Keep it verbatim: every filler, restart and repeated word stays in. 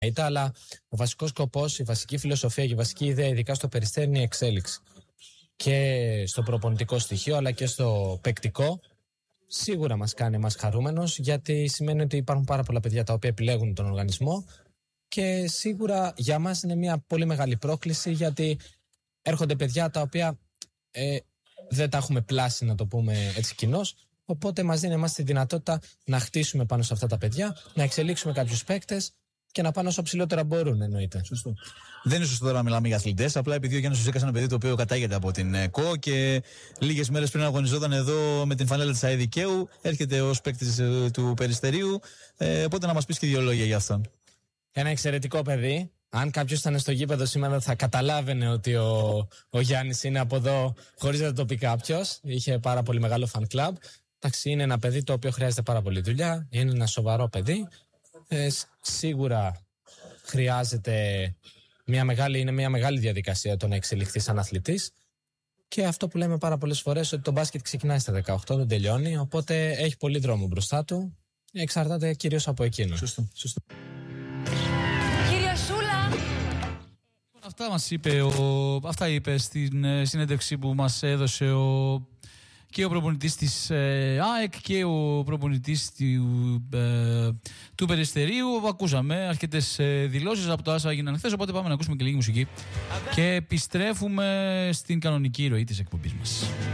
ήττα, αλλά ο βασικός σκοπός, η βασική φιλοσοφία και η βασική ιδέα, ειδικά στο Περιστέρι, είναι η εξέλιξη. Και στο προπονητικό στοιχείο, αλλά και στο παικτικό, σίγουρα μας κάνει εμάς χαρούμενος, γιατί σημαίνει ότι υπάρχουν πάρα πολλά παιδιά τα οποία επιλέγουν τον οργανισμό και σίγουρα για μας είναι μια πολύ μεγάλη πρόκληση, γιατί έρχονται παιδιά τα οποία ε, δεν τα έχουμε πλάσει, να το πούμε έτσι κοινώς. Οπότε μας δίνει εμάς τη δυνατότητα να χτίσουμε πάνω σε αυτά τα παιδιά, να εξελίξουμε κάποιους παίκτες και να πάνε όσο ψηλότερα μπορούν, εννοείται. Σωστό. Δεν είναι σωστό τώρα να μιλάμε για αθλητές. Απλά επειδή ο Γιάννης Σουσίκας είναι ένα παιδί το οποίο κατάγεται από την ΚΟ και λίγες μέρες πριν αγωνιζόταν εδώ με την φανέλα της ΑΕΔΙΚΕΟΥ, έρχεται ως παίκτης του Περιστερίου. Ε, οπότε να μας πεις και δύο λόγια για αυτόν. Ένα εξαιρετικό παιδί. Αν κάποιος ήταν στο γήπεδο σήμερα, θα καταλάβαινε ότι ο, ο Γιάννης είναι από εδώ, χωρίς να το πει κάποιος. Είχε πάρα πολύ μεγάλο fan club. Εντάξει, είναι ένα παιδί το οποίο χρειάζεται πάρα πολύ δουλειά. Είναι ένα σοβαρό παιδί. Ε, σίγουρα χρειάζεται μια μεγάλη, είναι μια μεγάλη διαδικασία το να εξελιχθεί σαν αθλητής. Και αυτό που λέμε πάρα πολλές φορές, ότι το μπάσκετ ξεκινάει στα δεκαοκτώ, δεν τελειώνει. Οπότε έχει πολύ δρόμο μπροστά του. Εξαρτάται κυρίως από εκείνο. Σωστό, σωστό. Κύριε Σούλα! Αυτά μας είπε, ο, αυτά είπε στην ε, συνέντευξη που μας έδωσε ο, και ο προπονητής της ε, ΑΕΚ και ο προπονητής του, ε, του Περιστερίου. Ακούσαμε αρκετές ε, δηλώσεις από το άσα έγιναν χθες, οπότε πάμε να ακούσουμε και λίγη μουσική και επιστρέφουμε στην κανονική ροή της εκπομπής μας.